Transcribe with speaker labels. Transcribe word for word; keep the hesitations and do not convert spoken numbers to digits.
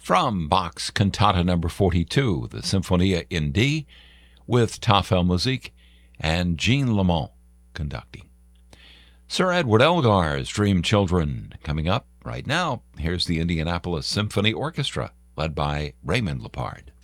Speaker 1: from Bach's Cantata number forty-two, the Symphonia in D, with Tafelmusik and Jean Lamont conducting. Sir Edward Elgar's Dream Children coming up right now. Here's the Indianapolis Symphony Orchestra, led by Raymond Lepard.